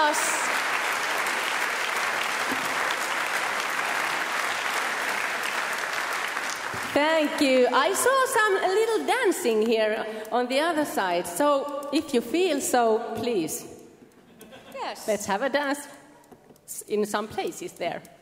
us. Thank you. I saw some little dancing here on the other side. So if you feel so, please. Yes. Let's have a dance in some places there.